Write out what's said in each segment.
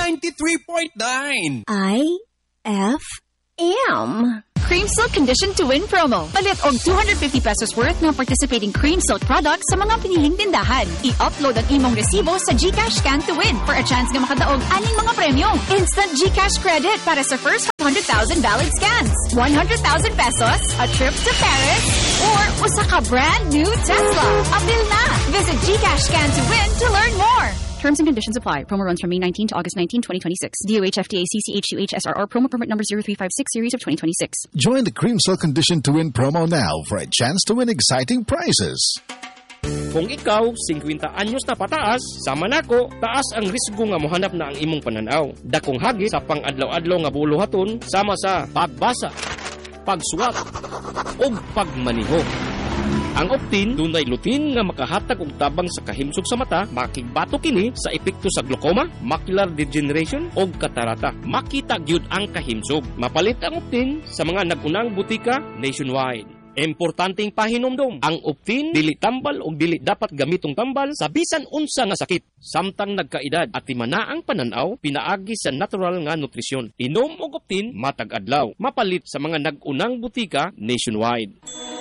93.9. IFM. Cream Silk Condition to Win promo. Palit og 250 pesos worth ng participating Cream Silk products sa mga piniling tindahan. I-upload ang imong resibo sa GCash Scan to Win for a chance na makadaog aning mga premyo. Instant GCash credit para sa first 100,000 valid scans. 100,000 pesos, a trip to Paris, or usa ka brand new Tesla. Apil na! Visit GCash Scan to Win to learn more. Terms and conditions apply. Promo runs from May 19 to August 19, 2026. DOH FDA CCH2H SRR promo permit number 0356 series of 2026. Join the Cream Silk Condition to Win promo now for a chance to win exciting prizes. Kung ikaw, 50 anyos na pataas, sama nako, taas ang risgo nga mohanap na ang imong pananaw. Dakong hagit sa pang-adlaw-adlaw nga buluhaton, sama sa pagbasa, pagsuwat, o pagmaniho. Ang Optin, dunay lutin nga makahatag og tabang sa kahimsog sa mata, makigbato kini sa epekto sa glaucoma, macular degeneration o katarata. Makita gyud ang kahimsog. Mapalit ang Optin sa mga nagunang butika nationwide. Importanteng pahinomdom, ang Optin dili tambal o dili dapat gamitong tambal sa bisan unsa nga sakit. Samtang nagkaedad at timana ang pananaw, pinaagi sa natural nga nutrisyon. Inom og Optin matag adlaw. Mapalit sa mga nagunang butika nationwide.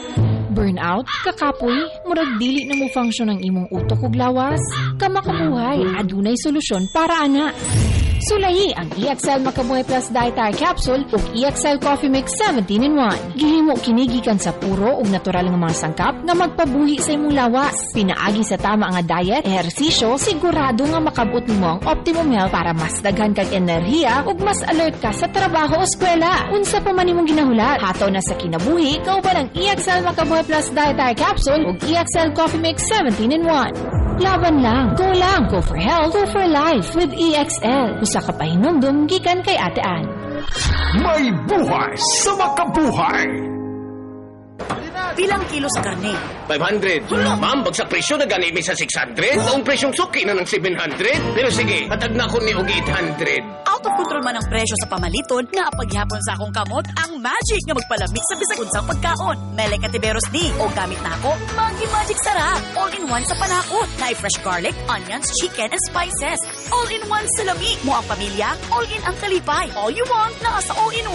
Burnout, kakapoy, murag dili na mo function ang imong utok ug lawas. Kamakabuhay, adunay solusyon para ana. Sulayi ang EXL Makabuhay Plus Dietary Capsule ug EXL Coffee Mix 17-in-1. Gihimo kini gikan sa puro ug natural nga mga sangkap nga magpabuhi sa imong lawas. Pinaagi sa tama nga diet, ehersisyo, sigurado nga makabot nimo ang optimum health para mas daghan kag enerhiya ug mas alert ka sa trabaho o eskwela. Unsa pa man imong ginahulat, hataw na sa kinabuhi, kauban ang EXL Makabuhay Plus Dietary Capsule ug EXL Coffee Mix 17-in-1. Laban lang, go for health, go for life with EXL. Usa ka pahinumdum gikan kay Ate Ann. May buhay sa makabuhay! Pilang kilo sa karne? 500. Ma'am, bagsak presyo na gani sa 600. Ang presyong suki na ng 700. Pero sige, patag na ko ni og 800. Out of control man ang presyo sa pamaliton nga paghihapon sa akong kamot ang magic nga magpalami sa bisag unsang pagkaon. Mele Katiberos ni o gamit na ako Magic Sarap. All-in-one sa panakot. Na fresh garlic, onions, chicken, and spices. All-in-one sa lami mo ang pamilya. All-in ang kalipay. All you want na sa all-in-one.